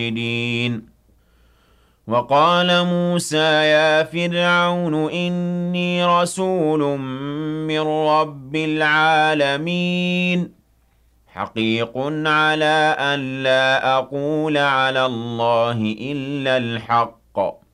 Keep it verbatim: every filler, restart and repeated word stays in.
الدين. وقال موسى يا فرعون إني رسول من رب العالمين حقيق على أن لا أقول على الله إلا الحق